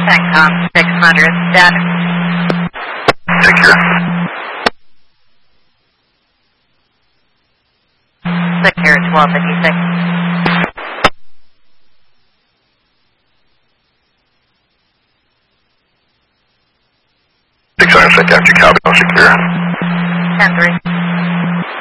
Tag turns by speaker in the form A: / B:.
A: TechCom 600 status.
B: Secure.
A: Secure 1256.
B: Sector copy, no secure.
A: 10-3.